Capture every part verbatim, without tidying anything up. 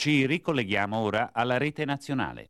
Ci ricolleghiamo ora alla rete nazionale.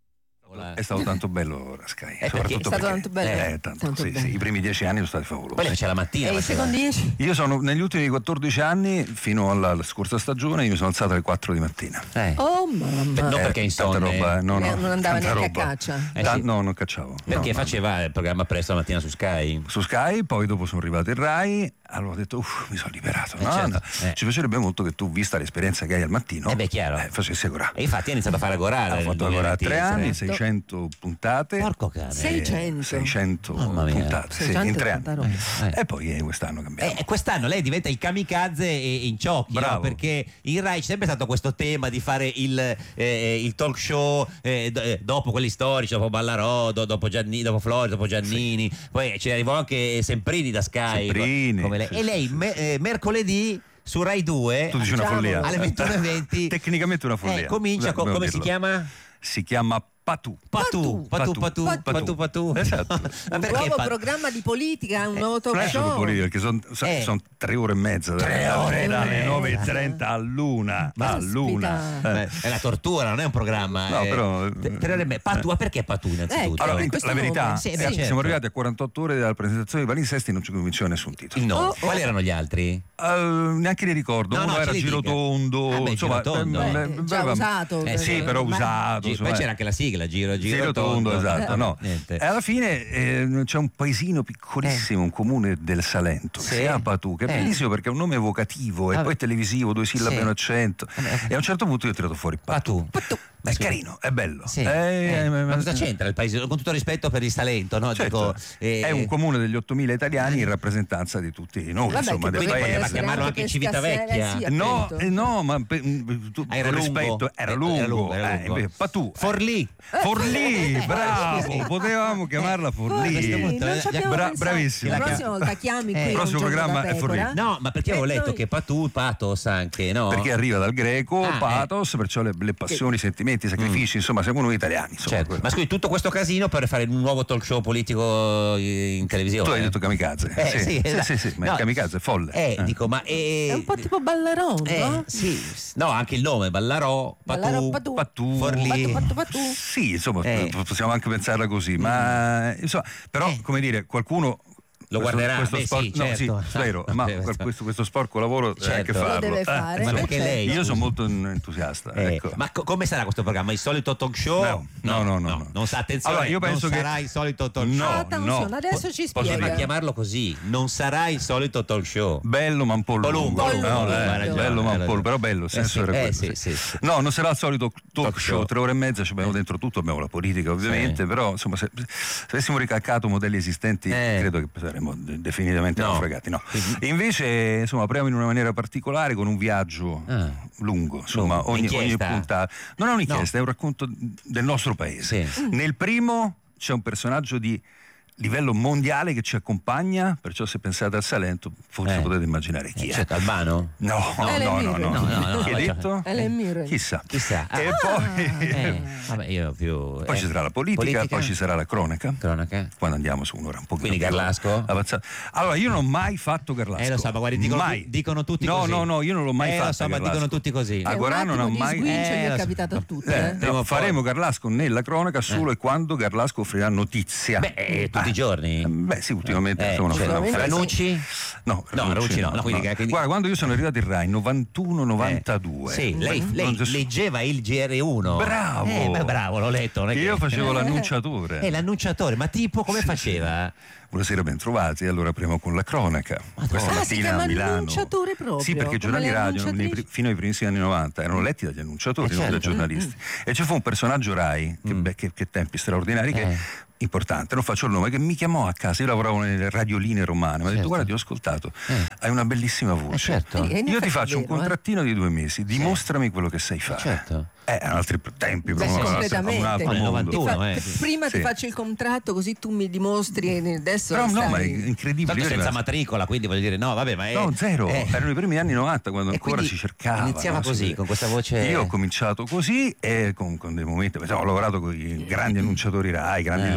È stato tanto bello ora Sky, eh, soprattutto è stato perché, tanto bello, eh, tanto, tanto sì, bello. sì, i primi dieci anni sono stati favolosi. Poi le faceva la mattina. E i secondi dieci? Io sono negli ultimi quattordici anni, fino alla, alla scorsa stagione, io mi sono alzato alle quattro di mattina. Eh. Oh mamma. Non perché insonne. Tanta roba, no, no, Eh, non andava tanta neanche a roba. caccia. Eh, Ta- sì. No, non cacciavo. Perché no, no. faceva il programma presto la mattina su Sky. Su Sky, poi dopo sono arrivato in Rai, allora ho detto uff, mi sono liberato. Eh, no? certo. No. Eh. Ci piacerebbe molto che tu, vista l'esperienza che hai al mattino, Eh beh, chiaro. eh, facessi Agorà. E infatti ha iniziato a fare Agorà. Ho nel fatto Agorà tre duemilaventi. anni, Certo. seicento puntate. Porco cane. Eh, seicento. seicento Mamma mia. puntate, sì, seicento in tre anni. tanta roba. Eh. E poi eh, quest'anno cambiamo. Eh, quest'anno lei diventa il kamikaze e- in ciocchi, no? Bravo. Perché in Rai c'è sempre stato questo tema di fare il, eh, il talk show eh, d- eh, dopo quelli storici, dopo Ballarò, do- dopo, Gianni, dopo Flori, dopo Giannini, poi ci arrivò anche Semprini da Sky. Semprini, come lei. sì, E lei sì, me- eh, mercoledì su Rai due Tu dici una Diciamo, follia. alle ventuno e venti Tecnicamente una follia. eh, comincia, co- Dobbiamo come si dirlo. chiama? Si chiama Patù. Patù, patù, Patù. patù, patù, patù. Esatto. Ma Un perché nuovo Patù? programma di politica, un nuovo talk Non è solo show. politica, perché sono Eh. son tre ore e mezza. Tre dalle- ore, dalle eh. nove e trenta all'una. all'una. Caspita. Eh. È la tortura, non è un programma. No, eh. però- Tre- tre ore e me- Patù, ma perché Patù innanzitutto? Eh, Allora, in questo la verità, nome. Sì, beh, eh, certo. siamo arrivati a quarantotto ore dalla presentazione di Palinsesti, non ci convinceva nessun titolo. Il nome. Oh, oh. Quali erano gli altri? Eh, neanche li ricordo, No, uno no, era ce li Giro dica. Tondo, Ah, beh, insomma, Giro Tondo. eh, Beh, eh, già beh, usato. Eh, sì, eh, però ma- usato. Gi- insomma, poi eh. c'era anche la sigla, Giro, Giro, Giro Tondo, esatto, Eh, no. niente. E alla fine eh, c'è un paesino piccolissimo, un comune del Salento, che Sì. si chiama Patù, che è Eh. bellissimo perché è un nome evocativo e Vabbè. poi televisivo, due sillabe Sì. e un accento. E a un certo punto io ho tirato fuori Patù. Patù. È carino, è bello. Sì. Eh, Eh, eh, ma cosa c'entra il paese? Con tutto rispetto per il Salento, no? Certo, Dico, eh, è un comune degli ottomila italiani in rappresentanza di tutti noi, Vabbè, insomma, che del quindi potrebbe poteva paese. essere chiamarlo anche per Civitavecchia. Scassere, sì, No, appunto. eh, no, ma per, mm, tu, Ah, era con lungo. rispetto, era Eh, lungo, era lungo, era eh, lungo. invece Patù, eh, Forlì. Forlì, bravo, potevamo chiamarla Forlì. questo Sì, punto, non eh, ci abbiamo bra- pensato. bravissimo. La La prossima volta chiami qui Eh, un il prossimo giorno programma da è pecora. Forlì. No, ma perché avevo Eh, letto noi- che Patù, pathos anche, no? Perché arriva dal greco Ah, pathos, perciò le, le passioni, i sentimenti, i sacrifici, insomma, siamo noi italiani. Insomma, Certo. quello. Ma scusi, tutto questo casino per fare un nuovo talk show politico in televisione? Tu hai detto kamikaze. Eh, sì, sì, sì, esatto. sì, sì, ma No, il kamikaze è folle. Eh, Eh. dico, ma eh, È un po' tipo Ballarò, eh, no? sì, no, anche il nome, Ballarò, Ballarò, Patù, Patù. Patù. Forlì. Patù, patù. Sì, insomma, Eh. possiamo anche pensarla così, ma insomma, però, Eh. come dire, qualcuno Lo questo, guarderà, questo beh, spor- sì, no, certo. sì, spero, Ah, ma beh, quel- questo, questo sporco lavoro deve anche Certo. farlo. Lo deve Eh, fare. ma insomma, perché lei, io scusi? sono molto entusiasta. Eh, ecco. Ma co- come sarà questo programma? Il solito talk show? No, no, no, no, no. Non sa, attenzione, Allora, io penso non che- sarà il solito talk No, show. Ah, attenzione, no. adesso ci Posso spiega. Ma chiamarlo così, non sarà il solito talk show. Bello ma un po' lungo, lungo, lungo, no, lungo, eh, hai ragione, bello ma hai un po', ragione. però bello, il Eh senso sì, era eh quello. sì, sì. sì, sì. No, non sarà il solito talk, Talk show, show. tre ore e mezza ci abbiamo dentro tutto, abbiamo la politica ovviamente, Sì. però insomma se, se avessimo ricalcato modelli esistenti Eh. credo che saremmo de- definitivamente No. naufragati, no. E invece insomma apriamo in una maniera particolare con un viaggio Ah. lungo, insomma Lungo. ogni, ogni Un'inchiesta? puntata. Non è un'inchiesta, No. è un racconto del nostro paese. Sì. Nel primo c'è un personaggio di livello mondiale che ci accompagna, perciò se pensate al Salento forse Eh. potete immaginare chi è. Certo, Albano? No, no, Ellen no, no, Mirren. no, No, no, no, Chi hai cioè- detto? Ellen Mirren. Chissà. Chissà. Ah. E poi, Eh, vabbè, io più. poi eh, ci sarà la politica, poi ci sarà la cronaca. cronaca. Quando andiamo su un'ora un po' Quindi Garlasco? avanzata. Allora, io non ho mai fatto Garlasco. Eh lo so, ma guardi, dicono, mai. dicono tutti no, così. No, no, io non l'ho mai eh, fatto. lo so, ma Garlasco. dicono tutti così. Ah, Eh, Agorà un non attimo ha di mai- sguincio Eh, gli lo è so. capitato a tutti. Eh, eh. no, Prima o poi. faremo Garlasco nella cronaca solo e quando Garlasco offrirà notizia. Beh, eh, tutti i giorni? Beh, sì, ultimamente Eh, insomma, cioè, non ultimamente fa- Ranucci? No, No, Ranucci no, no, quindi- quindi- Guarda, quando io sono arrivato in Rai novantuno novantadue. Sì, lei, non- lei non ci- leggeva il G R uno. Bravo. Eh, beh, bravo, l'ho letto. non è Che che- io facevo l'annunciatore. Eh, l'annunciatore, ma tipo come Sì, faceva? Buonasera, ben trovati. Allora apriamo con la cronaca. Questa Ah, si mattina chiama a Milano. annunciatore proprio, Sì, perché i come giornali le radio nei annunciatrici? pri- fino ai primissimi anni novanta erano letti dagli annunciatori, Eh, non dai certo. giornalisti. E ci fu un personaggio Rai, che, Mm. beh, che- che tempi straordinari, che Eh. importante, non faccio il nome, che mi chiamò a casa, io lavoravo nelle radioline romane, mi ha detto Certo. guarda ti ho ascoltato, Eh. hai una bellissima voce. Eh, certo. E in Io effetti ti è faccio un vero, eh. contrattino di due mesi, dimostrami quello che sai fare. certo. Eh, erano altri tempi, Beh, proprio, un altro- completamente. un altro Nel mondo. novantuno, Ti fa- eh. Prima Sì. ti faccio il contratto così tu mi dimostri e adesso Però no, stai- ma è incredibile. Tanto io senza rimasi- matricola, quindi voglio dire, no, vabbè, ma è. No, zero, eh. erano i primi anni novanta quando E ancora quindi si cercava. iniziava no? così, Si- con questa voce. Io ho cominciato così e con, con dei momenti, insomma, ho lavorato con i grandi annunciatori Rai, grandi Eh.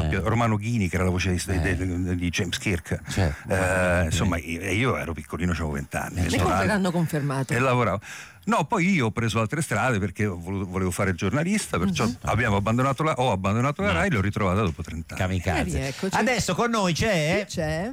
esempio Romano Ghini, che era la voce di, Eh. di, di James Kirk. Certo. Eh, insomma, io, io ero piccolino, avevo vent'anni. E come l'hanno confermato? E lavoravo. No, poi io ho preso altre strade perché volevo, volevo fare il giornalista, perciò Mhm. abbiamo abbandonato la, ho abbandonato la No. Rai e l'ho ritrovata dopo trent'anni. Kamikaze. Eh, rieccoci. Adesso con noi c'è Chi c'è?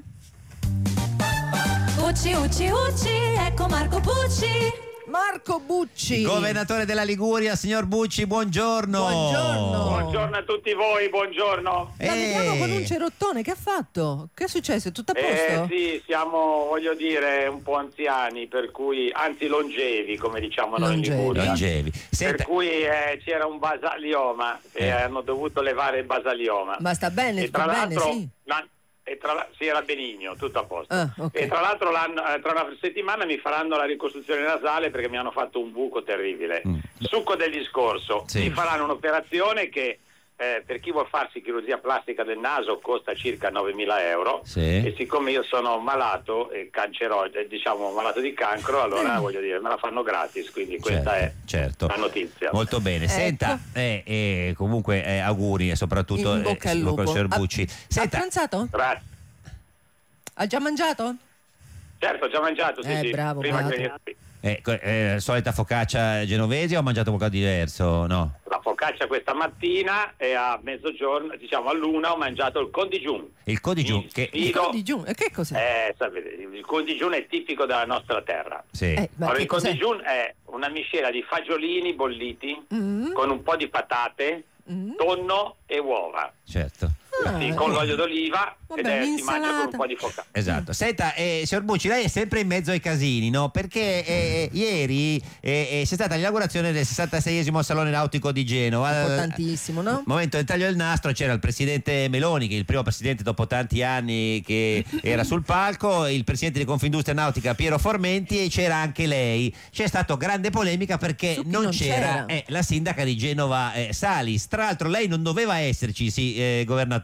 Ucci, ucci, ucci, ecco Marco Pucci. Marco Bucci. il governatore della Liguria, signor Bucci, buongiorno. Buongiorno. Buongiorno a tutti voi, buongiorno. La vediamo Eh. con un cerottone, che ha fatto? Che è successo? È tutto a Eh posto? sì, siamo, voglio dire, un po' anziani, per cui, anzi longevi, come diciamo noi in Longevi. Liguria. Longevi. Per Senta, cui eh, c'era un basalioma e Eh. hanno dovuto levare il basalioma. Ma sta bene, e tra sta bene, l'altro, sì. l'han- e tra la- sì, era benigno, tutto a posto. Ah, ok. E tra l'altro l'hanno- eh, tra una settimana mi faranno la ricostruzione nasale perché mi hanno fatto un buco terribile. Mm. Succo del discorso, Sì. mi faranno un'operazione che eh, per chi vuol farsi chirurgia plastica del naso costa circa novemila euro. Sì. E siccome io sono malato e cancerogeno, diciamo malato di cancro, allora voglio dire me la fanno gratis, quindi questa certo, è certo. la notizia. Molto bene. Ecco. Senta, eh, eh, comunque eh, auguri e soprattutto In bocca al eh, lupo. signor Ha- Bucci. Ha Senta, pranzato? Grazie. Ha già mangiato? Certo, ho già mangiato, sì, Eh, sì, bravo, prima bravo. che venisse qui. eh, co- eh, solita focaccia genovese o ha mangiato qualcosa di diverso? No. La focaccia questa mattina e a mezzogiorno, diciamo all'una, ho mangiato il condigiun. Il codigiun Mi che... Il sfido- condigiun. E che cos'è? Eh, sapete, il condigiun è tipico della nostra terra. Sì. Eh, ma Allora, che il cos'è? condigiun è una miscela di fagiolini bolliti Mm. con un po' di patate, Mm. tonno e uova. Certo. Ah, Sì, con eh. l'olio d'oliva Vabbè, ed è, si mangia con un'insalata. un po' di focaccia. Esatto. Senta, eh, signor Bucci, lei è sempre in mezzo ai casini, no? Perché eh, ieri eh, eh, c'è stata l'inaugurazione del sessantaseiesimo Salone Nautico di Genova. Importantissimo, no? Momento del taglio del nastro, c'era il presidente Meloni, che è il primo presidente dopo tanti anni che era sul palco, il presidente di Confindustria Nautica Piero Formenti e c'era anche lei. C'è stata grande polemica perché Su chi non, non c'era, c'era? eh, la sindaca di Genova eh, Salis. Tra l'altro lei non doveva esserci, sì, eh, governatore.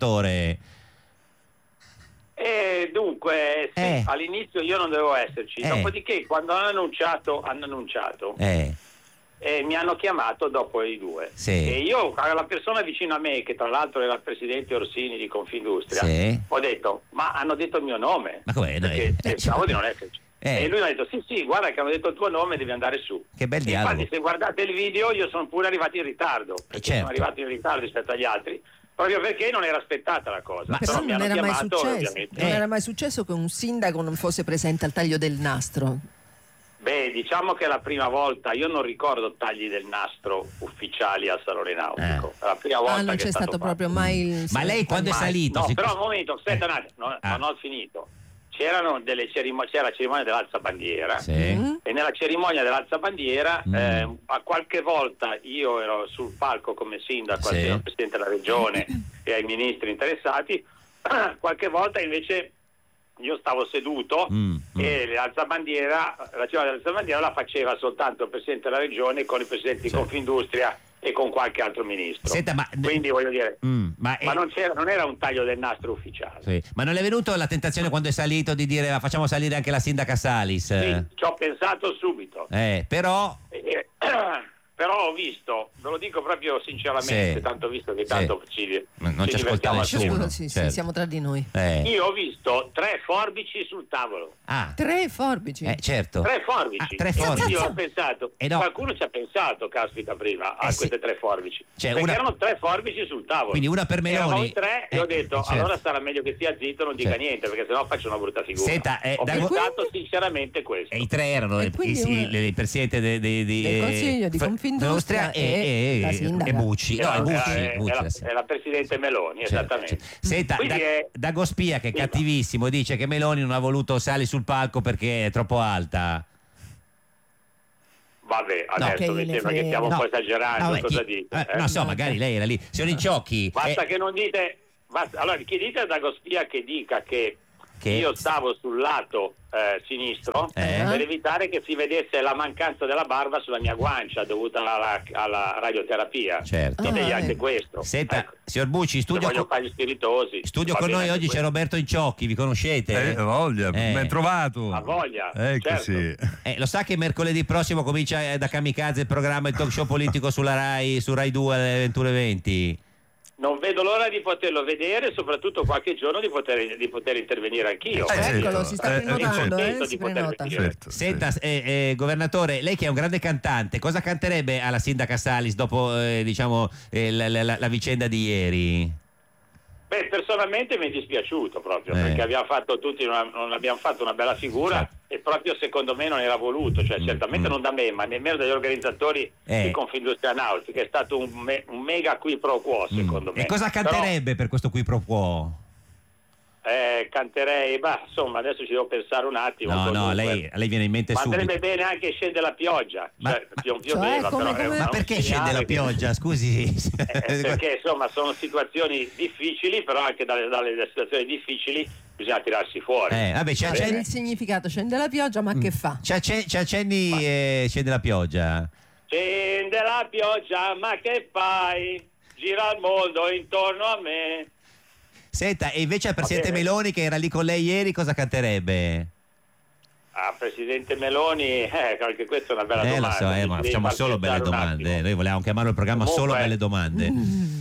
E dunque, sì, Eh. all'inizio io non dovevo esserci, Eh. dopodiché quando hanno annunciato, hanno annunciato Eh, e mi hanno chiamato dopo i due. Sì. E io, la persona vicino a me, che tra l'altro era il presidente Orsini di Confindustria, Sì. ho detto, ma hanno detto il mio nome. Ma com'è? No, Perché eh, pensavo di non esserci. Eh. E lui mi ha detto, sì, sì, guarda che hanno detto il tuo nome, devi andare su. Che bel E dialogo. infatti se guardate il video io sono pure arrivato in ritardo, perché certo. sono arrivato in ritardo rispetto agli altri, proprio perché non era aspettata la cosa. Ma- Però Però mi non hanno era mai chiamato, successo. ovviamente. Non Eh. era mai successo che un sindaco non fosse presente al taglio del nastro. Beh, diciamo che è la prima volta, io non ricordo tagli del nastro ufficiali al Salone Nautico. È la prima volta Ah, non che c'è è stato fatto. proprio mai il Ma lei quando è Mai. salito? No, si- però un momento, aspetta un attimo, no, Ah. non ho finito. C'erano delle cerimo- c'era la cerimonia dell'alzabandiera. Sì. Mm? E nella cerimonia dell'alzabandiera Mm. eh, a qualche volta io ero sul palco come sindaco Sì. assieme al Presidente della Regione e ai ministri interessati, qualche volta invece io stavo seduto Mm, mm. e l'alzabandiera, la cerimonia dell'alzabandiera la faceva soltanto il Presidente della Regione con il Presidente di Sì. Confindustria e con qualche altro ministro. Senta, ma- Quindi voglio dire, Mm, ma, ma eh, non, c'era, non era un taglio del nastro ufficiale. sì. Ma non le è venuto la tentazione quando è salito di dire "Ma facciamo salire anche la sindaca Salis"? Sì, ci ho pensato subito. Eh, però Eh, però ho visto, ve lo dico proprio sinceramente, Sì. tanto visto che Sì. tanto ci, Ma non ci ci ascolta divertiamo nessuno. assieme. Scusa, sì, sì, certo. siamo tra di noi. eh. Io ho visto tre forbici sul tavolo. Ah, Tre forbici. eh, certo. Tre forbici. Ah, tre E quindi forbici. Io ho pensato, Eh no. qualcuno ci ha pensato, caspita, prima a Eh sì. queste tre forbici. Cioè, Perché una- erano tre forbici sul tavolo. Quindi una per Meloni. Eravamo in tre e Eh, ho detto, certo. allora sarà meglio che stia zitto, non dica Certo. niente, perché sennò faccio una brutta figura. Senta, eh, ho da- pensato sinceramente questo. E i tre erano E il, quindi il- una- il- il presidente de- de- di, del eh, Consiglio di Fra- Confindustria e, e la sindaca. e Bucci. No, Era- è Bucci. era- Bucci, è, la, sì. è la Presidente Meloni, Certo, esattamente. certo. Senta, Quindi da, è- Dagospia, che è Sì, cattivissimo, dice che Meloni non ha voluto salire sul palco perché è troppo alta. Vabbè, No, adesso che mi gliene sembra che frega. stiamo No. un po' esagerando, Vabbè, cosa chi- dite? eh, eh? no, so, magari lei era lì. Signor Inciocchi, Basta eh, che non dite... basta- allora, chiedete a Dagospia che dica che, Che- io stavo sul lato eh, sinistro Eh? per evitare che si vedesse la mancanza della barba sulla mia guancia dovuta alla, alla radioterapia. certo. Ditegli Ah, anche ecco. questo. Senta, Ecco, signor Bucci, se studio, voglio co- fare gli spiritosi. studio va con bene noi anche oggi c'è questo. Roberto Inciocchi, vi conoscete? Eh, voglia, Eh. ben trovato. Ha voglia, Eccoci. certo. Eh, lo sa che mercoledì prossimo comincia eh, da Kamikaze il programma Il Talk Show Politico sulla Rai, su Rai due alle ventuno e venti? non vedo l'ora di poterlo vedere e soprattutto qualche giorno di poter, di poter intervenire anch'io. Eh, certo. Eccolo, si sta Eh, prenotando, eh, eh, certo, si di poter prenota. venire. Certo, Senta, certo. eh, eh, governatore, lei che è un grande cantante, cosa canterebbe alla sindaca Salis dopo eh, diciamo eh, la, la- la vicenda di ieri? Beh, personalmente mi è dispiaciuto proprio Eh. perché abbiamo fatto tutti una, non abbiamo fatto una bella figura Certo. e proprio secondo me non era voluto, cioè certamente mm. non da me ma nemmeno dagli organizzatori Eh. di Confindustria Nautica, è stato un, me- un mega qui pro quo secondo Mm. me. E cosa canterebbe per questo qui pro quo? Però, eh, canterei, bah, insomma adesso ci devo pensare un attimo. No, no, comunque. lei, a lei viene in mente Ma subito. andrebbe bene anche Scende la pioggia, Ma- cioè, più, più Cioè, pioveva, come- però è come- una- Ma perché un scende segnale la che- pioggia? Scusi. Eh, perché insomma sono situazioni difficili, però anche dalle, dalle situazioni difficili bisogna tirarsi fuori. Eh, vabbè, ci C'è accenni, il significato, scende la pioggia, ma che fa? ci acce- ci accenni eh, scende la pioggia. Scende la pioggia, ma che fai? Gira il mondo intorno a me. Senta, e invece al presidente bene. Meloni che era lì con lei ieri cosa canterebbe? Ah, Presidente Meloni, eh, anche questa è una bella Eh, lo domanda. so, eh, mi ma devi facciamo far solo belle pensare un domande. attimo. Noi volevamo chiamarlo il programma Comunque- solo belle domande.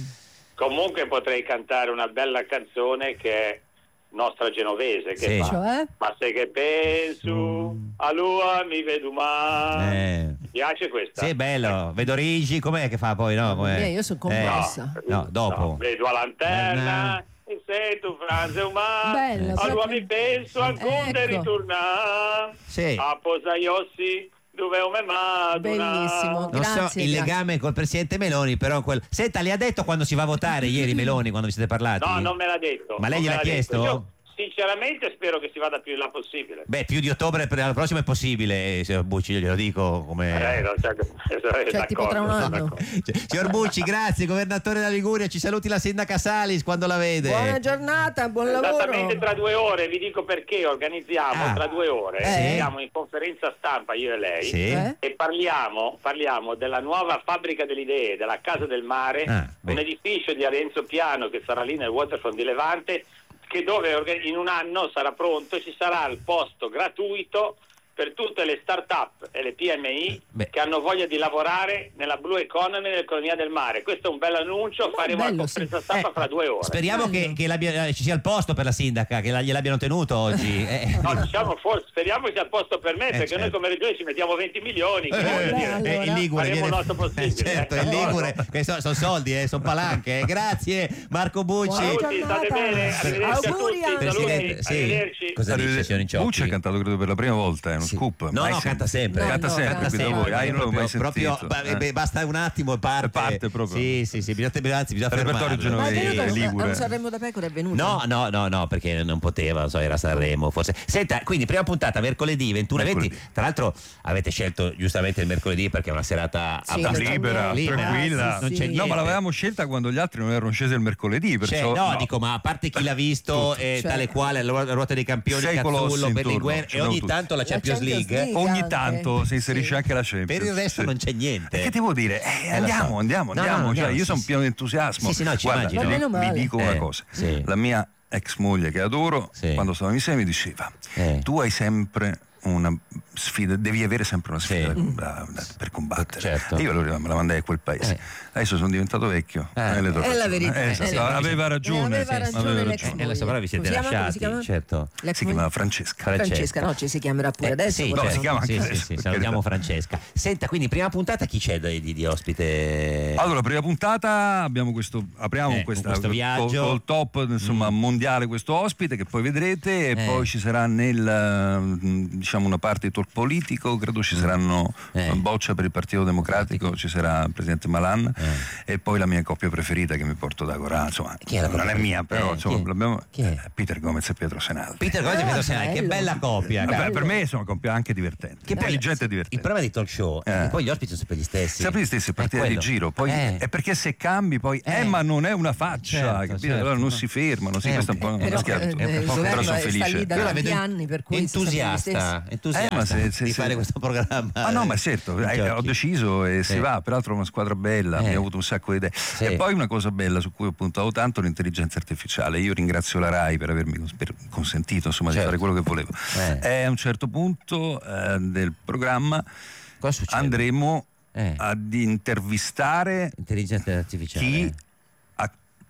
Comunque potrei cantare una bella canzone che è nostra genovese, che Sì. fa Cioè? Ma se che penso a lui mi vedo mai. Eh. Mi piace questa? Sì, è bello. Vedo Rigi, com'è che fa poi? No, com'è? Mia, io sono commossa. Eh, no, dopo. No, vedo a lanterna e se tu franze umano Bello, a lui proprio- mi penso ancora Ecco. di ritornare Sì. a Posaiossi dove un me maduna. Bellissimo. Non Grazie, so il grazie. legame col presidente Meloni, però quel... Senta, le ha detto quando si va a votare ieri Meloni, quando vi siete parlati? No, non me l'ha detto. Ma lei non me gliel'ha l'ha chiesto? detto. Io sinceramente spero che si vada più in là possibile. Beh, più di ottobre per l'anno prossimo è possibile, eh, signor Bucci, io glielo dico come... Eh, non c'è- Cioè, tipo tra un d'accordo, anno. d'accordo. Cioè, signor Bucci, grazie, governatore della Liguria, ci saluti la sindaca Salis quando la vede. Buona giornata, buon Esattamente lavoro. tra due ore, vi dico perché organizziamo Ah. tra due ore, Sì. siamo in conferenza stampa io e lei Sì. Eh? e parliamo, parliamo della nuova fabbrica delle idee, della Casa del Mare, Ah, beh. un edificio di Arenzo Piano che sarà lì nel waterfront di Levante, che dove orga- in un anno sarà pronto e ci sarà il posto gratuito per tutte le start-up e le P M I Beh. che hanno voglia di lavorare nella blue economy, nell'economia del mare. Questo è un bel annuncio, Ma faremo bello, una conferenza sì. stampa Eh, fra due ore. Speriamo che, Bello. che l'abbia- eh, ci sia il posto per la sindaca, che la- gliel'abbiano tenuto oggi. Eh. No, diciamo, forse, speriamo che sia a posto per me, Eh, perché certo. noi come regione ci mettiamo venti milioni. che voglio Eh, dire. allora, eh, il Ligure faremo viene- il nostro possibile, Eh, certo, eh. il Ligure, che so- sono soldi, eh, sono palanche. eh. Grazie Marco Bucci. Buona Saluti, state giornata. bene, arrivederci a Auguri tutti, anche. saluti, Presidente, sì. arrivederci. Cosa dice, signor Inciocchi? Bucci ha cantato credo per la prima volta, è uno Sì. scoop. No, mai no, canta sempre. No, Canta no, sempre canta qui da sempre. voi. Ah, io non l'ho mai proprio, sentito. ba- eh. beh, basta un attimo e parte. E parte proprio. Sì, sì, sì, bisogna, anzi, bisogna Repertorio fermarlo. Ma è genovese. venuto eh, a- Ligure. a un Sanremo da Pecora, è venuto? No, no, no, no, perché non poteva, non so, era Sanremo, forse. Senta, quindi prima puntata mercoledì ventuno e venti. Mercoledì. Tra l'altro avete scelto giustamente il mercoledì perché è una serata Sì, abbastanza libera, libera. tranquilla. Non c'è Sì. niente. No, ma l'avevamo scelta quando gli altri non erano scesi il mercoledì. Cioè, Perciò, no, dico, ma a parte chi l'ha visto, eh, Cioè. tale quale, la la ruota dei campioni, Sei colossi Cazzullo, Berlinguer intorno, e ce l'hanno ogni tutti. tanto la La Champions, Champions League. League. ogni anche. tanto si inserisce Sì. anche la Champions. Per il resto Sì. non c'è niente. E che devo dire? Eh, Eh, lo so. andiamo, andiamo, No, andiamo. no, Cioè, andiamo, io sì, sono sì. pieno di entusiasmo. Sì, sì, no, ci Guarda, immagino. vi, Ma meno vi male. dico Eh, una cosa. sì. La mia ex moglie che adoro, Sì. quando stavamo insieme mi diceva: Eh. tu hai sempre una sfida, devi avere sempre una sfida Sì. da- da- per combattere. Certo. E io allora me la mandai a quel paese. Eh. Adesso sono diventato vecchio. Eh. e le do È la ragione. verità. Eh, esatto, Eh, sì. aveva ragione. Eh, aveva ragione aveva l'ex ragione. Eh, lo so, però vi siete Come si chiama? Come lasciati, si chiama? certo. L'ex Si moglie? chiama Francesca. Francesca. Francesca, no, ci si chiamerà pure Eh, adesso. sì, vorrei- No, si chiama sì, anche sì, adesso, sì, per salutiamo carità. Francesca. Senta, quindi prima puntata chi c'è di, di- di ospite? Allora, prima puntata abbiamo questo, apriamo Eh, questa, con questo col- viaggio. col top insomma, Mm. mondiale questo ospite che poi vedrete e Eh. poi ci sarà nel eh, diciamo una parte di talk politico, credo ci saranno Eh. boccia per il Partito Democratico, ci sarà il presidente Malan Eh. e poi la mia coppia preferita che mi porto da Corà, insomma, Chi è la non coppia è mia preferita? però Eh, insomma, chi è? l'abbiamo- Chi è? eh, Peter Gomez e Pietro Senaldi. Peter Gomez e Ah, Pietro Senaldi, che bello. bella coppia. Vabbè, cavolo. per me sono una coppia anche divertente, Che poi intelligente e divertente. il problema dei talk show è Eh. che poi gli ospiti sono sempre gli stessi. Sempre gli stessi, È partita di quello. giro, poi Eh. è perché se cambi poi eh, Eh. ma non è una faccia, Certo, capito? certo. Allora non si fermano, sì, Eh, questa è un po' eh, una Però, schiavitù. eh, il Però governo sono sta felice. lì da Io la tanti vedo anni, per cui sono sempre gli entusiasta, stessi. entusiasta Eh, ma se- se- di se- fare questo programma. Ma no, ma certo, eh, Giochi. ho deciso e si Sì. va, peraltro è una squadra bella, Eh. abbiamo avuto un sacco di idee. Sì. E poi una cosa bella su cui ho puntato tanto, l'intelligenza artificiale. Io ringrazio la RAI per avermi cons- per consentito insomma, Certo. di fare quello che volevo. Eh. E a un certo punto eh, del programma Cosa succede? andremo Eh. ad intervistare Intelligenza artificiale. chi ha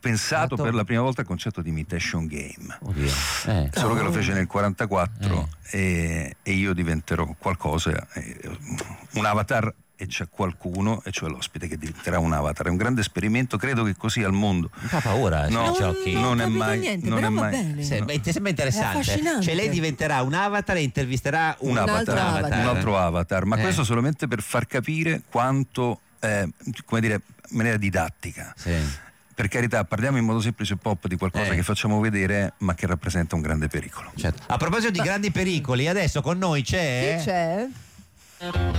pensato Fatto- per la prima volta al concetto di imitation game. Oddio. Eh. Solo che lo fece nel quarantaquattro e, e io diventerò qualcosa, eh, un avatar, e c'è qualcuno, e cioè l'ospite, che diventerà un avatar. È un grande esperimento, credo che così al mondo. Mi fa paura, No, signor Ciocchi. non non è capito mai, niente, non però è va mai. bene. Se- beh, ti sembra È interessante. affascinante. Cioè lei diventerà un avatar e intervisterà un, Un altro avatar. un altro avatar, ma Eh. questo solamente per far capire quanto, eh, come dire, in maniera didattica. Sì. Per carità, parliamo in modo semplice e pop di qualcosa Eh. che facciamo vedere, ma che rappresenta un grande pericolo. Certo. A proposito di grandi pericoli, adesso con noi c'è... Chi c'è?